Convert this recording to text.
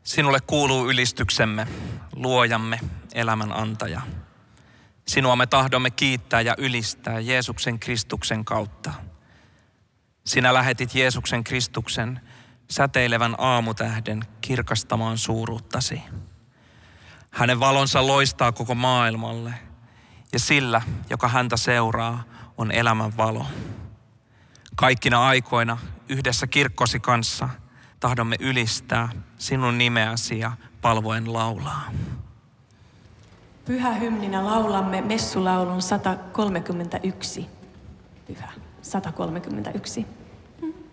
Sinulle kuuluu ylistyksemme, luojamme, elämän antaja. Sinua me tahdomme kiittää ja ylistää Jeesuksen Kristuksen kautta. Sinä lähetit Jeesuksen Kristuksen säteilevän aamutähden kirkastamaan suuruuttasi. Hänen valonsa loistaa koko maailmalle ja sillä, joka häntä seuraa, on elämän valo. Kaikkina aikoina yhdessä kirkkosi kanssa tahdomme ylistää sinun nimeäsi ja palvoen laulaa. Pyhä hymninä laulamme messulaulun 131. Pyhä 131.